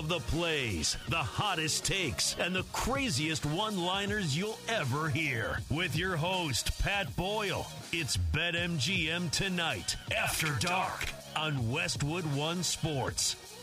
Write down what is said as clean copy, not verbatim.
of the plays, the hottest takes, and the craziest one-liners you'll ever hear. With your host, Pat Boyle. It's BetMGM Tonight, After Dark, on Westwood One Sports.